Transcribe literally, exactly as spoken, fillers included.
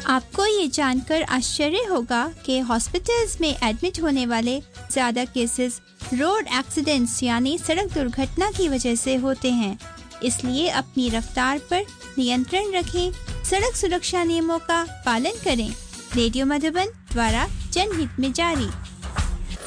आपको ये जानकर आश्चर्य होगा कि हॉस्पिटल्स में एडमिट होने वाले ज्यादा केसेस रोड एक्सीडेंट्स यानी सड़क दुर्घटना की वजह से होते हैं। इसलिए अपनी रफ्तार पर नियंत्रण रखें, सड़क सुरक्षा नियमों का पालन करें। रेडियो मधुबन द्वारा जनहित में जारी।